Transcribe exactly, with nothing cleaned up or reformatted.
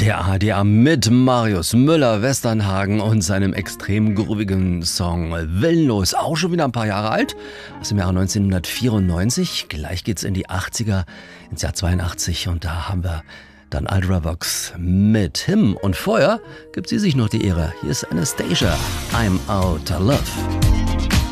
Der A D A mit Marius Müller-Westernhagen und seinem extrem groovigen Song Willenlos. Auch schon wieder ein paar Jahre alt, aus dem Jahre neunzehnhundertvierundneunzig. Gleich geht's in die achtziger, ins Jahr zweiundachtzig, und da haben wir dann Ultravox mit Him. Und vorher gibt sie sich noch die Ehre. Hier ist Anastasia, I'm Out of Love.